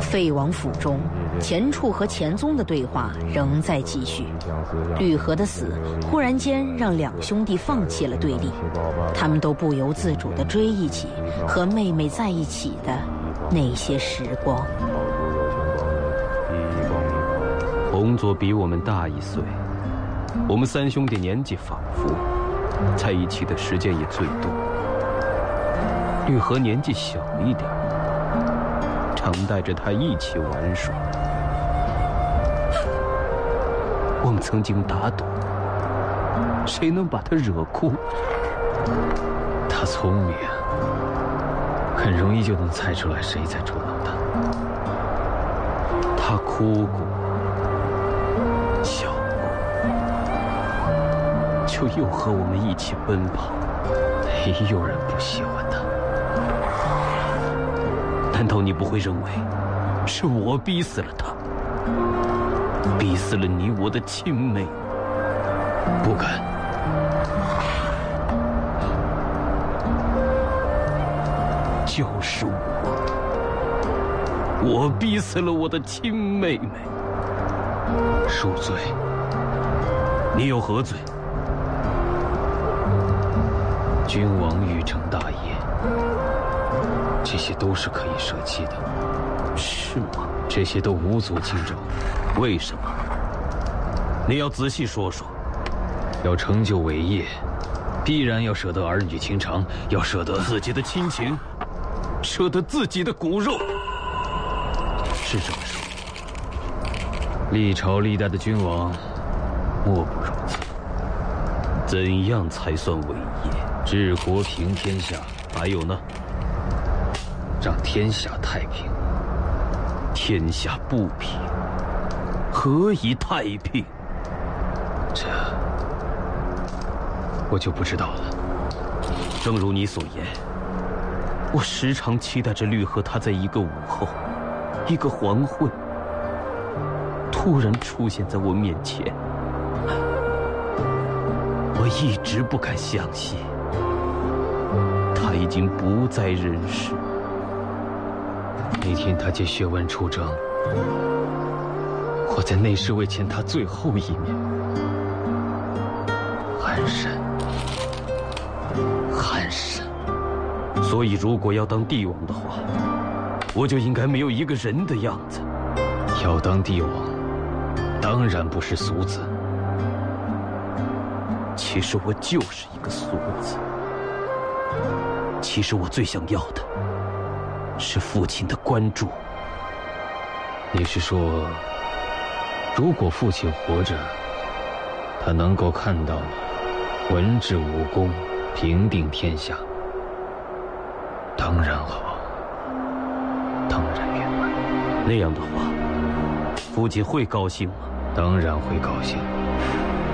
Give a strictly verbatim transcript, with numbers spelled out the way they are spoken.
废王府中，钱处和钱宗的对话仍在继续。吕和的死忽然间让两兄弟放弃了对立，他们都不由自主地追忆起和妹妹在一起的那些时光。 洪佐比我们大一岁，我们三兄弟年纪仿佛，在一起的时间也最多。吕和年纪小一点，常带着他一起玩耍。我们曾经打赌，谁能把他惹哭？ 他聪明，很容易就能猜出来谁在捉弄他。 他哭过，笑过，就又和我们一起奔跑。 没有人不喜欢他。 难道你不会认为，是我逼死了他，逼死了你我的亲妹？ 不敢。 就是我，我逼死了我的亲妹妹。 恕罪。 你有何罪？ 君王欲成大业，这些都是可以舍弃的。 是吗？ 这些都无足轻重。 为什么？你要仔细说说。 要成就伟业，必然要舍得儿女情长，要舍得自己的亲情，舍得自己的骨肉，是这么说。 历朝历代的君王，莫不如此。 怎样才算伟业？ 治国平天下， 还有呢？ 让天下太平。 天下不平，何以太平？ 这我就不知道了。 正如你所言，我时常期待着绿和他在一个午后，一个黄昏，突然出现在我面前。我一直不敢相信，他已经不在人世。 那天他借血问出征，我在内侍卫见他最后一面。寒碜，寒碜。 所以，如果要当帝王的话，我就应该没有一个人的样子。 要当帝王，当然不是俗子。 其实我就是一个俗子。其实我最想要的是父亲的关注。 你是说，如果父亲活着，他能够看到你文治武功，平定天下，当然好，当然圆满。 那样的话，父亲会高兴吗？ 当然会高兴。